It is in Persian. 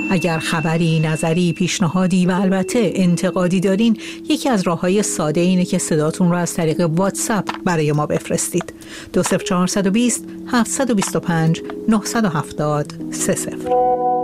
اگر خبری، نظری، پیشنهادی و البته انتقادی دارین، یکی از راه‌های ساده اینه که صداتون رو از طریق واتساپ برای ما بفرستید. 20420 725 970 30.